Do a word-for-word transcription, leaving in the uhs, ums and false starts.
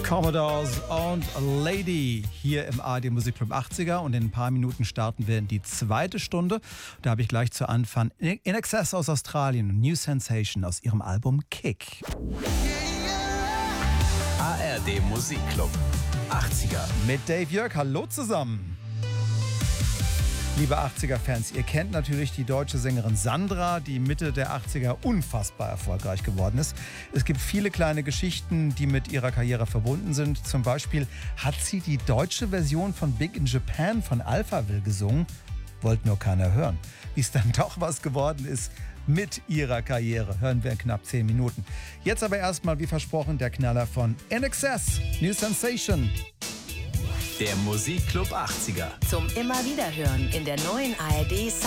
Commodores und Lady hier im A R D Musikclub achtziger und in ein paar Minuten starten wir in die zweite Stunde. Da habe ich gleich zu Anfang In Excess aus Australien und New Sensation aus ihrem Album Kick. A R D Musikclub achtziger Mit Dave Jörg, hallo zusammen. Liebe achtziger-Fans, ihr kennt natürlich die deutsche Sängerin Sandra, die Mitte der achtziger unfassbar erfolgreich geworden ist. Es gibt viele kleine Geschichten, die mit ihrer Karriere verbunden sind. Zum Beispiel hat sie die deutsche Version von Big in Japan von Alphaville gesungen. Wollte nur keiner hören. Wie es dann doch was geworden ist mit ihrer Karriere, hören wir in knapp zehn Minuten. Jetzt aber erstmal, wie versprochen, der Knaller von In Excess, New Sensation. Der Musikclub achtziger. Zum immer wieder hören in der neuen A R D